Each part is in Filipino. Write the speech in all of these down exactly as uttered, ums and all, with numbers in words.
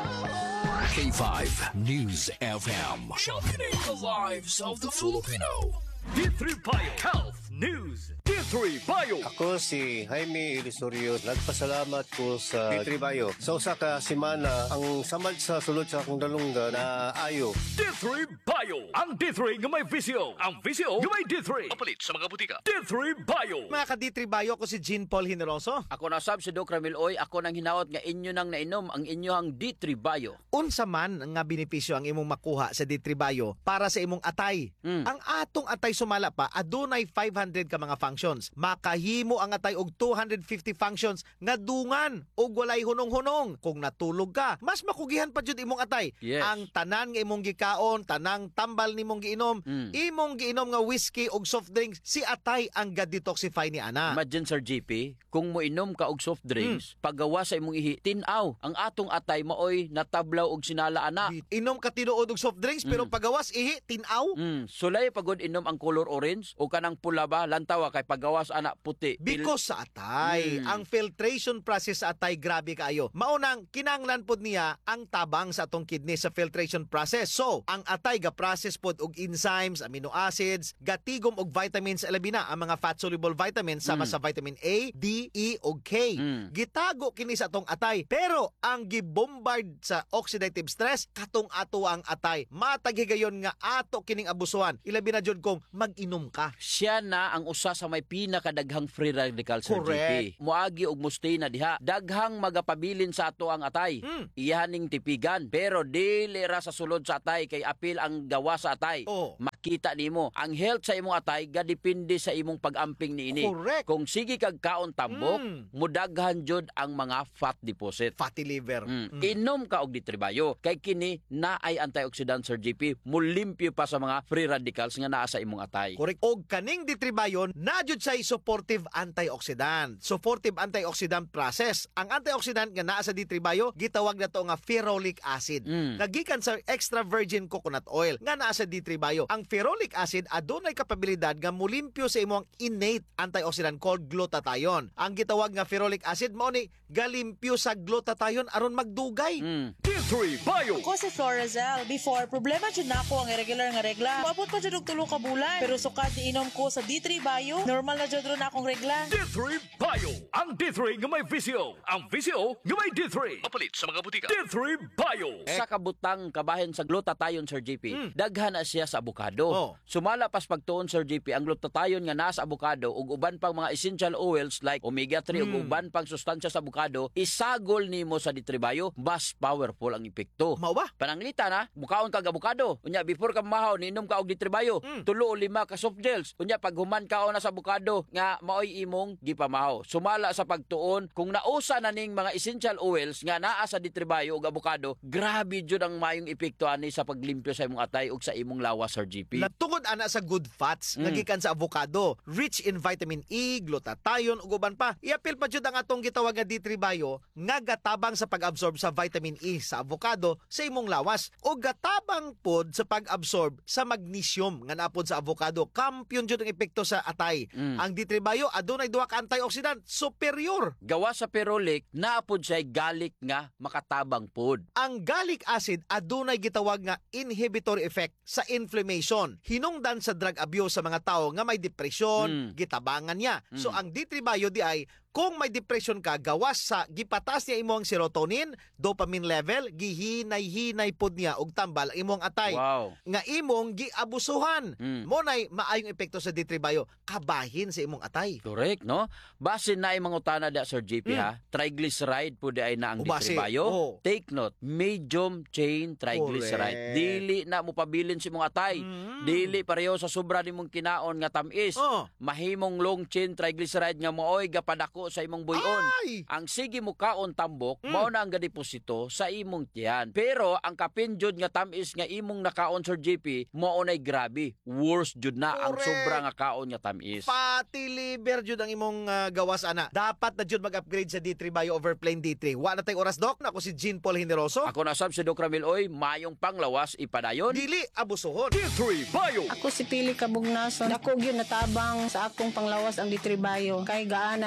K five News F M. Championing the lives of the Filipino. D three Bio Health News. D three Bio. Ako si Jaime Ilisorio. Nagpasalamat ko sa D three Bio. Sa usa ka semana, ang samad sa sulod sa akong dalungga na ayo. D three Bio. Ang D three nga may visyo. Ang visyo nga may D three. Mapalit sa mga butika. D three Bio. Mga ka-D three Bio, ako si Jean Paul Generoso. Ako na sab si Doc Ramil Oy, ako nang hinaot nga inyo nang nainom ang inyohang D three Bio. Unsa man nga benepisyo ang imong makuha sa D three Bio para sa imong atay. Mm. Ang atong atay sumala pa, adunay five hundred ka mga functions. Makahimo ang atay og two hundred fifty functions nga dungan og walay hunong-hunong. Kung natulog ka, mas makugihan pa jud imong atay. Yes. Ang tanan nga imong gikaon, tanang tambal nimong giinom, Mm. imong giinom nga whiskey og soft drinks, si atay ang ga-detoxify ni ana. Imagine Sir G P, kung moinom ka og soft drinks, paggawa sa imong ihi, tinaw. Ang atong atay maoy natablaw og sinala ana. Inom ka tinuod og soft drinks pero pagawas ihi tinaw. Mm, sulay pagod inom ang color orange o kanang pula ba lantawa kay pagawas ana puti. Because sa atay, Mm. ang filtration process sa atay grabe kaayo. Maunang kinanglan pod niya ang tabang sa atong kidney sa filtration process. So, ang atay ga process pod og enzymes, amino acids, gatigom og vitamins labi na ang mga fat soluble vitamins sama Mm. sa vitamin A, D, E ug K. Mm. Gitago kini sa atong atay. Pero ang gibombard sa oxidative stress katong ato ang atay. Matag higayon nga ato kining abusuhan. Ilabi na jud kung mag-inom ka. Siya na ang usa sa may pinakadaghang free radical Sir Correct. G P. Moagi og musti na diha. Daghang magapabilin sa ato ang atay. Mm. Iyaning tipigan. Pero dili ra sa sulod sa atay kay apil ang gawa sa atay. Oh. Makita nimo ang health sa imong atay gadepende sa imong pag-amping niini. Correct. Kung sige kag kaon tambok, Mm. mudaghan jud ang mga fat deposit. Fatty liver. Mm. Mm. Inom ka og D three Bio kay kini na ay antioxidant Sir G P, mulimpyo pa sa mga free radicals nga naa sa imong atay. Correct. Og kaning D three Bio na jud say supportive antioxidant. Supportive antioxidant process. Ang antioxidant nga naa sa D three Bio gitawag nato nga ferulic acid. Mm. Nagikan sa extra virgin coconut oil nga naa sa D three Bio. Ang ferulic acid adunay kapabilidad nga mulimpyo sa imong innate antioxidant called glutathione. Ang gitawag nga ferulic acid mao ni galimpyo sa glutathione aron magdugay. Mm. D three Bio. Ako si Florazel. Before, problema dyan na ako ang irregular nga regla. Maabot pa dyan og tulo ka bulan. Pero sukat iinom ko sa D three Bio, normal na dyan ron akong regla. D three Bio. Ang D three nga may visyo. Ang visyo nga may D three. Mapalit sa mga butika. D three Bio. Sa kabutang kabahin sa glutathione Sir G P, daghan na siya sa abukado. Oh. Sumala pas pagtuon Sir G P ang glutathione nga naa sa abukado ug uban pang mga essential oils like omega three ug uban pang sustansya sa abukado, isagol nimo sa D three Bio, mas powerful ang epekto. Mao ba? Pananglita na, mukaon kag abukado. Unya before ka mahaw niinom ka og D three Bio, tulo o lima ka soft gels. Unya pag human kaon na sa abukado nga maoy imong gipamahaw. Sumala sa pagtuon kung nausa na ning mga essential oils nga naa sa D three Bio ug abukado, grabe jud ang mayong epekto ani sa paglimpyo sa imong atay ug sa imong lawas Sir G P. Natungod ana sa good fats nga gikan sa avocado, rich in vitamin E, glutathione ug uban pa. Iapil pa jud ang atong gitawag nga D three Bio nga gatabang sa pag-absorb sa vitamin E sa avocado sa imong lawas ug gatabang pod sa pag-absorb sa magnesium nga napod sa avocado. Kampiyon jud ang epekto sa atay. Mm. Ang D three Bio adunay duha ka antioxidant superior. Gawa sa ferulic, naapod siya galik nga makatabang pod. Ang gallic acid adunay gitawag nga inhibitory effect sa inflammation. Hinungdan sa drug abuse sa mga tao nga may depresyon, Mm. gitabangan niya. So ang D three Bio di ay kung may depression ka, gawas sa gipatas niya imong serotonin, dopamine level, gihinay-hinay pod niya og tambal ang imong atay. Wow. Nga imong giabusuhan. Mm. Mo nay maayong epekto sa D three Bio, kabahin sa imong atay. Correct, no? Base na yung mga utana da Sir G P ha, triglyceride po di ay na ang O, D three base, Bio. oh. Take note, medium chain triglyceride. Correct. Dili na mo pabilin si mong atay. Dili pareho sa sobra nimong kinaon nga tamis. Oh. Mahimong long chain triglyceride nga mooy gapadako sa imong buyon. Ay! Ang sige mo kaon tambok, mao na ang gadeposito sa imong tiyan. Pero ang kapinjud nga tamis nga imong nakaon Sir G P, mao nay grabe. Worse jud na ang Correct. sobra nga kaon nga tamis. Fatty liver jud ang imong uh, gawas ana. Dapat na jud mag-upgrade sa D three Bio over plain D three. Wa na tay oras dok. Ako si Jean Paul Generoso. Ako na sab si Doc Ramil Oy, mayong panglawas ipadayon. Dili abusohon. D three Bio. Ako si Pili Kabugnason. Dako gyud natabang sa akong panglawas ang D three Bio. Kay gaana akong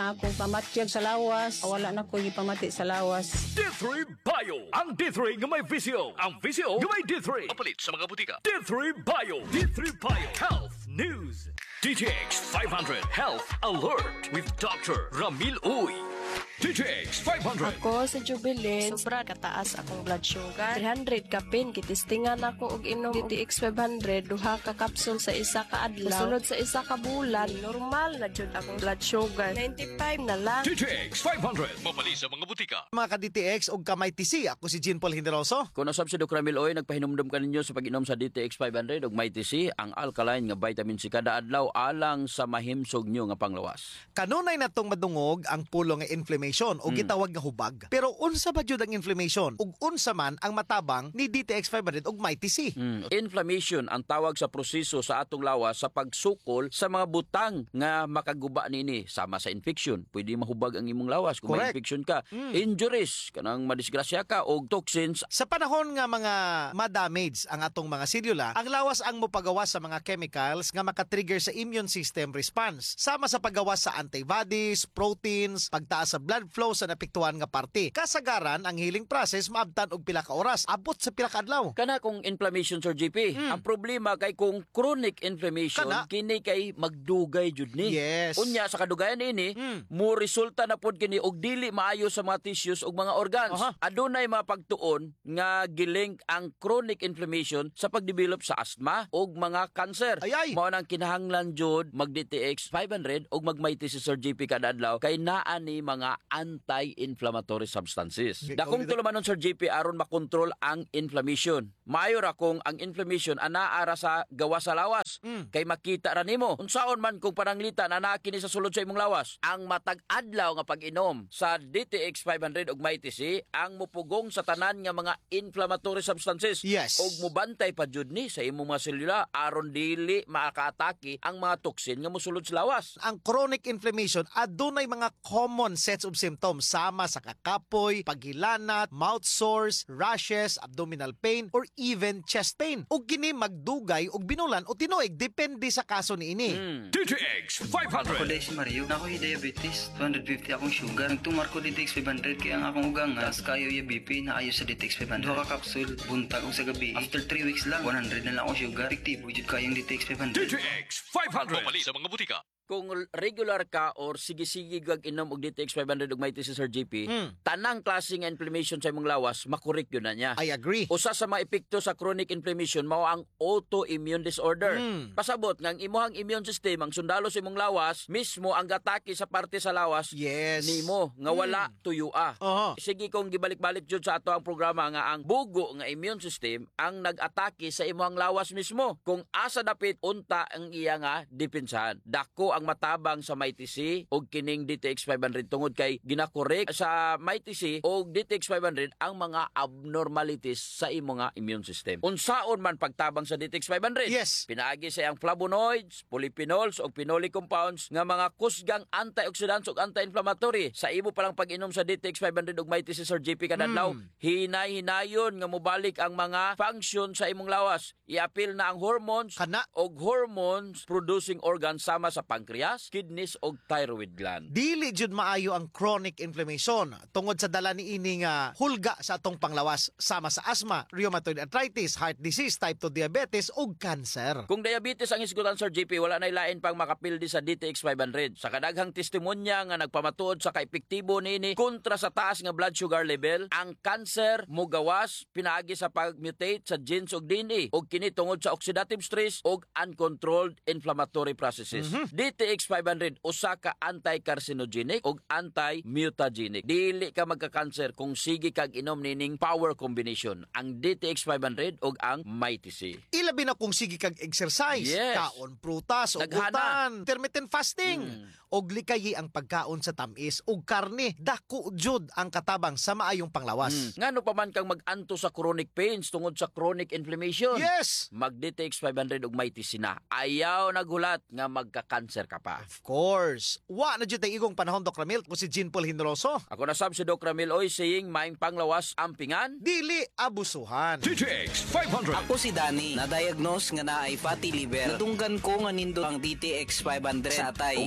mamatyag sa lawas. Wala na ko gipamati sa lawas. D three Bio. Ang D three nga may visyo. Ang visyo nga may D three. Papalit sa mga butika. D three Bio. D three Bio. Health News. D T X five hundred Health Alert with Doctor Ramil Uy. D T X five hundred. Ako sa Jubilee, sobra kataas akong blood sugar. three hundred kapin, kitistingan ako og inom D T X five hundred, duha ka kapsul sa isa ka adlaw. Sunod sa isa ka bulan, normal na jud akong blood sugar. ninety-five na lang. D T X five hundred. Papalit sa mga butika. Mga ka-D T X og kamay T C, ako si Jean Paul Generoso. Kung nasab si Doc Ramil Oy, nagpahinumdum ka ninyo sa pag-inom sa D T X five hundred ug may T C, ang alkaline nga vitamin C kada adlaw alang sa mahimsog nyo nga panglawas. Kanunay natong madungog ang pulo nga inflammation o gitawag nga hubag. Pero unsa ba jud ang inflammation ug unsa man ang matabang ni D T X five hundred ug may T C? Mm. Inflammation ang tawag sa proseso sa atong lawas sa pagsukol sa mga butang nga makaguba nini sama sa infection. Pwede mahubag ang imong lawas kung may Correct. infection ka. Mm. Injuries, kanang madisgrasya ka og toxins. Sa panahon nga mga ma-damage ang atong mga selula, ang lawas ang mopagawas sa mga chemicals nga makatrigger sa immune system response. Sama sa paggawas sa antibodies, proteins, pagtaas sa blood flow sa napektuhan nga parte. Kasagaran ang healing process maabtan og pila ka oras, abot sa pila ka adlaw. Kana kung inflammation Sir G P, Mm. ang problema kay kung chronic inflammation Kana. kini kay magdugay jud ni. Yes. Unya sa kadugayan ini, Mm. mo resulta na pod kini og dili maayo sa mga tissues ug mga organs. Aha. Adunay mga pagtuon nga gilink ang chronic inflammation sa pagdevelop sa asthma ug mga cancer. Ay, ay. Mao nang kinahanglan jud mag D T X five hundred ug magmayti si Sir G P kada adlaw kay naa ni mga anti-inflammatory substances. Ikaw Dakong nila- tulumanon Sir G P aron makontrol ang inflammation. Maayo ra kung ang inflammation anaa ra sa gawa sa lawas. Mm. Kay makita ra nimo unsaon man kung pananglitan ana kini sa sulod sa imong lawas. Ang matag adlaw nga pag-inom sa D T X five hundred ug may T C ang mupugong sa tanan nga mga inflammatory substances. Yes. Og mubantay pa jud ni sa imong mga selula aron dili makaatake ang mga toxin nga mosulod sa lawas. Ang chronic inflammation adunay mga common sets of symptoms sama sa kakapoy, paghilanat, mouth sores, rashes, abdominal pain, or even chest pain. Ug kini magdugay og binulan o tinuig depende sa kaso niini. Mm. D T X five Ako hundred. dahil si Mario, na ako'y diabetes, two hundred fifty akong sugar. Nagtumar ko D T X five hundred kaya ang akong ugangas, kayo yung B P na ayos sa D T X five hundred. Duha ka kapsul, buntag ko sa gabi. After three weeks lang, one hundred na lang akong sugar. Efektibo, jud kayong D T X five D hundred. T X five hundred. Papalit sa mga butika. Kung regular ka or sige-sige kag inom og D T X five hundred ug may T C Sir G P, Mm. tanang klase nga inflammation sa imong lawas makorek yun na niya. I agree. Usa sa mga epekto sa chronic inflammation mao ang autoimmune disorder. Mm. Pasabot nga ang imuhang immune system ang sundalo sa imong lawas mismo ang gatake sa parte sa lawas Yes. nimo nga wala tuyua. Aha. Sige kung gibalik-balik jud sa ato ang programa nga ang bugo nga immune system ang nag-atake sa imuhang lawas mismo. Kung asa dapit unta ang iya nga depensahan. Dako ang matabang sa may T C og kining D T X five hundred tungod kay ginakorek sa may T C og D T X five hundred ang mga abnormalities sa imo nga immune system. Unsaon man pagtabang sa D T X five hundred? Yes. Pinaagi sa iyang flavonoids, polyphenols ug phenolic compounds nga mga kusgang antioxidants ug anti-inflammatory. Sa imo palang pag-inom sa D T X five hundred ug may T C Sir G P kada adlaw, hinay-hinayon nga mobalik ang mga function sa imong lawas. I-appeal na ang hormones Kana. og hormones producing organs sama sa pancreas, kidneys ug thyroid gland. Dili jud maayo ang chronic inflammation tungod sa dala niini nga hulga sa atong panglawas sama sa asthma, rheumatoid arthritis, heart disease, type two diabetes ug cancer. Kung diabetes ang isgutan Sir G P, wala na lain pang makapildi sa D T X five hundred. Sa kadaghang testimonya nga nagpamatuod sa kaepektibo niini kontra sa taas nga blood sugar level, ang cancer mugawas pinaagi sa pag-mutate sa genes ug D N A ug kini tungod sa oxidative stress ug uncontrolled inflammatory processes. Mhm. D T X five hundred usa ka anti-carcinogenic ug anti-mutagenic. Dili ka magka-cancer kung sige kag inom nining power combination, ang D T X five hundred ug ang may T C. Ilabi na kung sige kag exercise, Yes. kaon prutas, Daghana. ugutan, intermittent fasting, Mm. og likayi ang pagkaon sa tamis ug karne, dako jud ang katabang sa maayong panglawas. Mm. Ngano pa man kang mag-anto sa chronic pains tungod sa chronic inflammation? Yes. Mag-D T X five hundred ug may T C na. Ayaw nagulat nga magka-cancer ka pa. Of course. Wa na jud tay igong panahon Doc Ramil ko si Jean Paul Hindroso. Ako na sab si Doc Ramil Oy saying maing panglawas ampingan. Dili abusuhan. D T X five hundred. Ako si Danny, na-diagnose nga na ay fatty liver. Nadunggan ko nga nindo ang D T X five hundred sa atay. Ug gisuwayan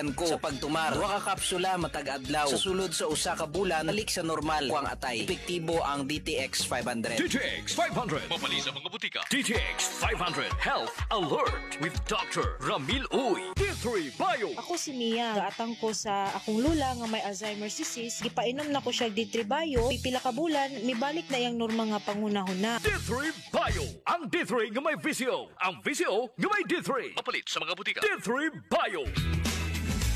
tiyan ko sa pagtumar. Duha ka kapsula matag adlaw. Sa sulod sa usa ka bulan, balik sa normal ko ang atay. Epektibo ang D T X five hundred. D T X five hundred. Mapali sa mga butika. D T X five hundred Health Alert with Doctor Ramil Uy. D three Bio. Ako si Mia. Gaatang ko sa akong lula nga may Alzheimer's disease. Gipainom na ko siya D three Bio. Pipila ka bulan, mibalik na yang norma nga pangunahon na. D three Bio. Ang D three nga may visyo. Ang visyo nga may D three. Mapalit sa mga butika. D three Bio.